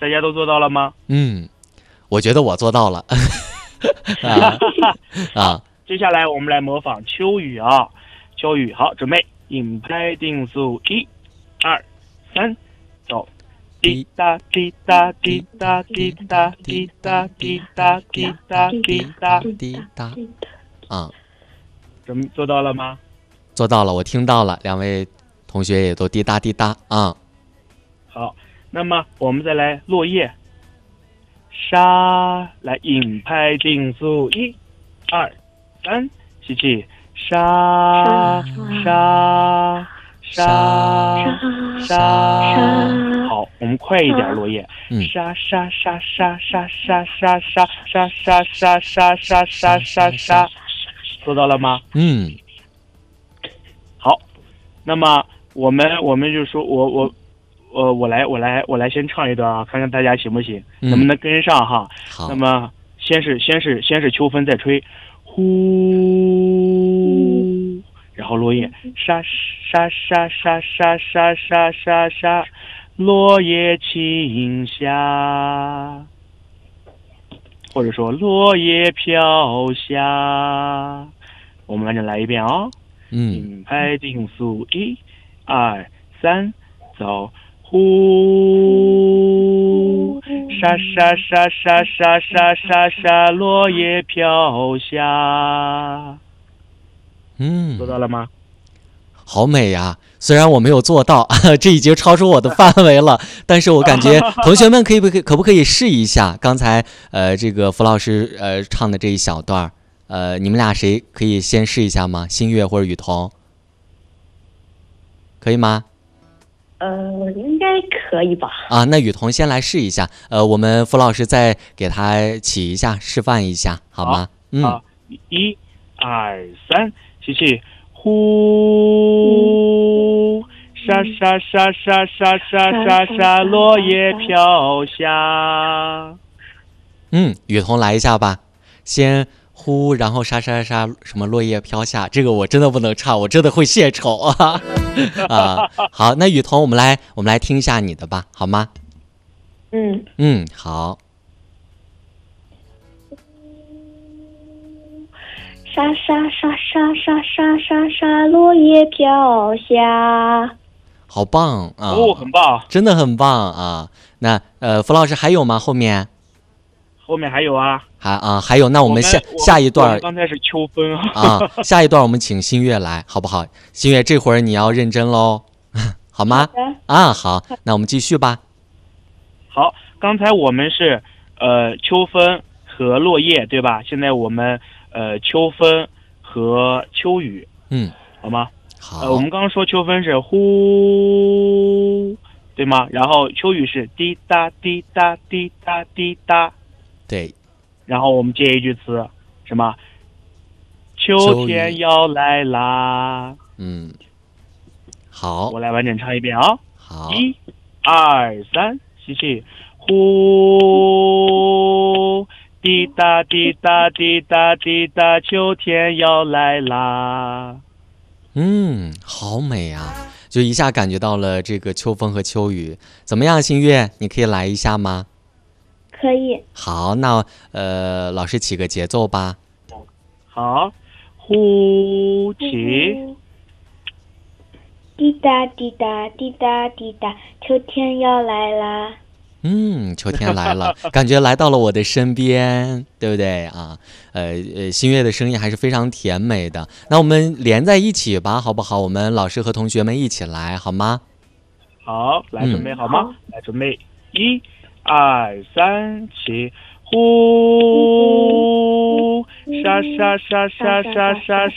大家都做到了吗？ 我觉得我做到了。 接下来我们来模仿秋雨啊，秋雨，好，准备，影拍定速，1、2、3，走。滴答滴答滴答滴答滴答滴答滴答滴答滴答。 做到了吗？ 做到了，我听到了，两位同学也都滴答滴答啊。 好，那么我们再来落叶。沙，来影拍定速，1、2、3，吸气，沙沙沙沙。好，我们快一点，落叶。沙沙沙沙沙沙沙沙沙沙沙沙沙沙沙沙，做到了吗？好，那么我们就说我来先唱一段啊，看看大家行不行，能不能跟上哈。 好。 那么先是秋风在吹，呼，然后落叶，沙沙沙沙沙沙沙沙沙，落叶倾下，或者说落叶飘下。我们完整来一遍哦。影拍定速，1、2、3，走。呼，沙沙沙沙沙沙沙沙，落叶飘下。做到了吗？ 好美呀！虽然我没有做到，这已经超出我的范围了，但是我感觉同学们可不可以试一下刚才这个符老师唱的这一小段你们俩谁可以先试一下吗？新月或者雨桐，可以吗？ 应该可以吧。 那雨桐先来试一下，我们符老师再给他起一下，示范一下，好吗？ 好，1、2、3，吸气，呼，沙沙沙沙沙沙沙沙，落叶飘下。 雨桐来一下吧，先呼，然后沙沙沙，什么落叶飘下，这个我真的不能唱，我真的会献丑啊。好，那雨桐，我们来听一下你的吧，好吗？好。 沙沙沙沙沙沙沙沙，落叶飘下。 好棒啊！ 很棒， 真的很棒啊。那符老师还有吗？后面还有啊。 还有，那我们下一段， 刚才是秋风下一段我们请新月来，好不好？新月，这会儿你要认真喽，好吗？好，那我们继续吧。 好，刚才我们是秋风和落叶，对吧？现在我们秋风和秋雨，好吗？ 好。 我们刚刚说秋风是呼，对吗？然后秋雨是滴答滴答滴答滴答， 对。 然后我们接一句词，什么？秋天要来啦。 好， 我来完整唱一遍啊。 好 ，1、2、3，吸气，呼，滴答滴答滴答滴答，秋天要来啦。 好美啊！就一下感觉到了这个秋风和秋雨，怎么样，新月？你可以来一下吗？ 可以。 好，那老师起个节奏吧。 好，呼起。 滴答滴答滴答滴答，秋天要来啦。 秋天来了，感觉来到了我的身边，对不对啊？新月的声音还是非常甜美的。那我们连在一起吧，好不好？我们老师和同学们一起来，好吗？ 好，来准备好吗？来准备，1、2、3，起，呼，沙沙沙沙沙沙